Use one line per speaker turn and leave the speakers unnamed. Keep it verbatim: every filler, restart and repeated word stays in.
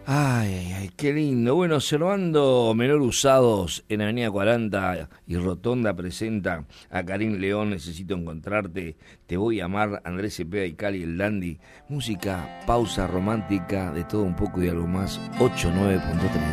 Ay, ay, ay, qué lindo. Bueno, observando Menor Usados en Avenida cuarenta y Rotonda presenta a Karim León, Necesito Encontrarte, Te Voy a Amar, Andrés Cepeda y Cali el Dandy. Música, pausa romántica, de todo un poco y algo más, ochenta y nueve punto tres.